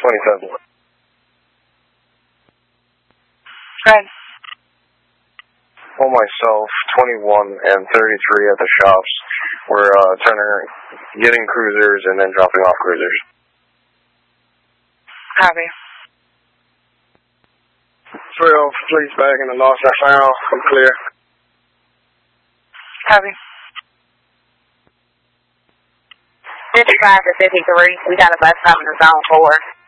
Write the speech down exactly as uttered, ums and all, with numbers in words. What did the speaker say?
twenty-seven. Good. Well, myself, twenty-one and thirty-three at the shops. We're uh, turning, getting cruisers and then dropping off cruisers. Copy. twelve, police bag in the lost I found. I'm clear. Copy. fifty-five to fifty-three. We got a bus coming to zone four.